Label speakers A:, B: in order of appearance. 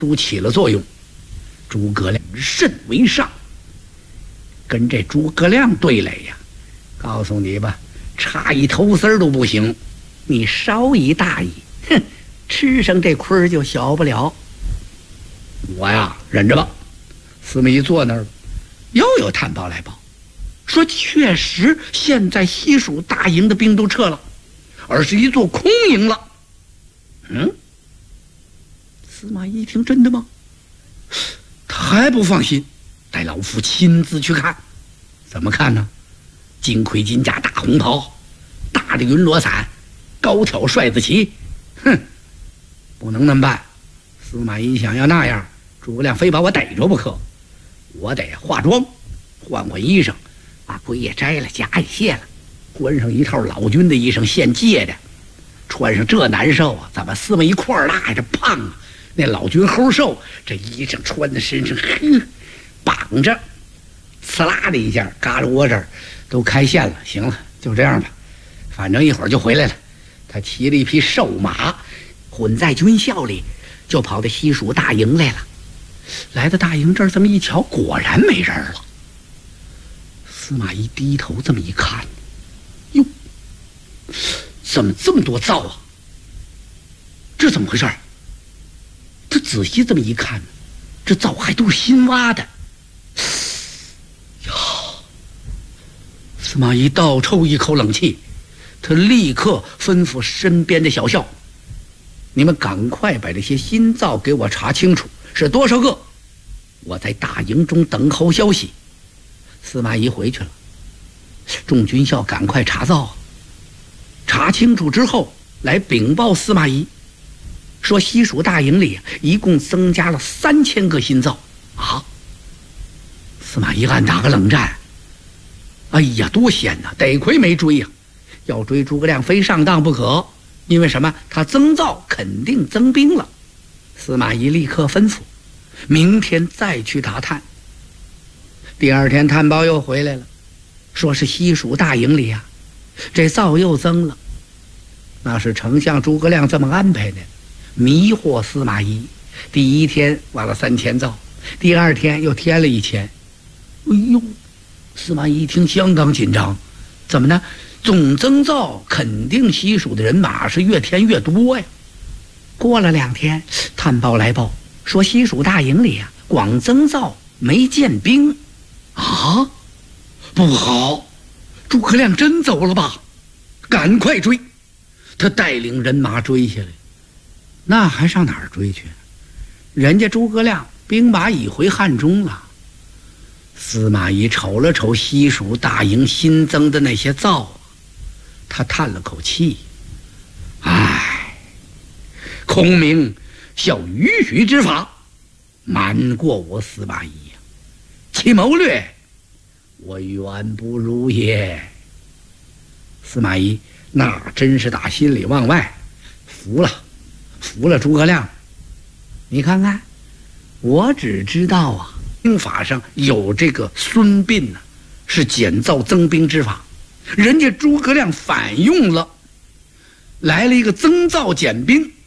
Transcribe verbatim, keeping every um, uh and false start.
A: 都起了作用。诸葛亮甚为上，跟这诸葛亮对垒呀，告诉你吧，差一头丝儿都不行，你稍一大意，哼，吃上这亏就小不了。我呀，忍着吧。司马懿坐那儿，又有探报来报，说确实现在西蜀大营的兵都撤了，而是一座空营了。嗯，司马懿一听，真的吗？他还不放心，带老夫亲自去看。怎么看呢？金盔金甲，大红袍，大的云罗伞，高挑帅子旗。哼，不能那么办。司马懿想要那样，诸葛亮非把我逮着不可。我得化妆，换换衣裳，把盔也摘了，甲也卸了，换上一套老军的衣裳，现借的。穿上这难受啊！怎么司马懿块儿大这胖啊？那老军齁瘦，这衣裳穿在身上，哼，绑着，呲啦的一下，嘎吱窝这儿都开线了。行了，就这样吧，反正一会儿就回来了。他骑了一匹瘦马，混在军校里，就跑到西蜀大营来了。来到大营这儿，这么一瞧，果然没人了。司马懿低头这么一看，哟，怎么这么多灶啊？这怎么回事？他仔细这么一看，这灶还都是新挖的。呀！司马懿倒抽一口冷气，他立刻吩咐身边的小校：“你们赶快把这些新灶给我查清楚，是多少个？我在大营中等候消息。”司马懿回去了，众军校赶快查灶，查清楚之后来禀报司马懿，说西蜀大营里一共增加了三千个新灶啊！司马懿暗打个冷战，哎呀，多险呐！得亏没追呀、啊，要追诸葛亮非上当不可。因为什么？他增灶肯定增兵了。司马懿立刻吩咐，明天再去打探。第二天探报又回来了，说是西蜀大营里呀、啊，这灶又增了。那是丞相诸葛亮这么安排的，迷惑司马懿。第一天挖了三千灶，第二天又添了一千。哎呦，司马懿一听相当紧张，怎么呢？总增灶肯定西蜀的人马是越添越多呀。过了两天，探报来报说西蜀大营里啊，光增灶没见兵啊！不好，诸葛亮真走了吧？赶快追！他带领人马追下来，那还上哪儿追去？人家诸葛亮兵马已回汉中了。司马懿瞅了瞅西蜀大营新增的那些灶，他叹了口气：“唉，孔明效迂许之法，瞒过我司马懿呀！其谋略，我远不如也。”司马懿那真是打心里往外服了，服了诸葛亮。你看看，我只知道啊，兵法上有这个孙膑呢、啊，是减灶增兵之法，人家诸葛亮反用了，来了一个增灶减兵。